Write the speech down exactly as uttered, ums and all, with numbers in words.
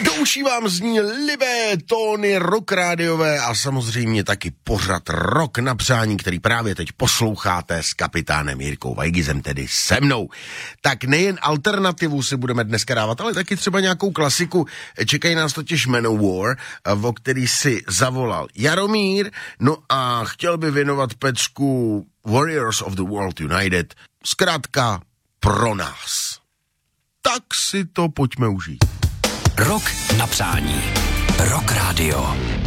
Do uší vám zní libé tóny rock rádiové a samozřejmě taky pořad Rock na přání, který právě teď posloucháte s kapitánem Jirkou Vajgizem, tedy se mnou. Tak nejen alternativu si budeme dneska dávat, ale taky třeba nějakou klasiku. Čekají nás totiž Manowar, o který si zavolal Jaromír, no a chtěl by věnovat pecku Warriors of the World United, zkrátka pro nás. Tak si to pojďme užít. Rock na přání. Rock Radio.